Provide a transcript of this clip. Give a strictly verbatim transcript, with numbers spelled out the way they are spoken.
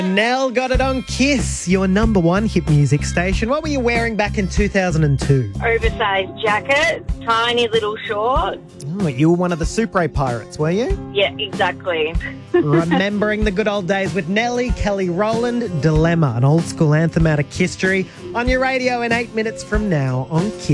Nell got it on Kiss, your number one hit music station. What were you wearing back in two thousand two? Oversized jacket, tiny little shorts. Oh, you were one of the Super eight pirates, were you? Yeah, exactly. Remembering the good old days with Nelly, Kelly Rowland, Dilemma, an old school anthem out of Kiss. On your radio in eight minutes from now on Kiss.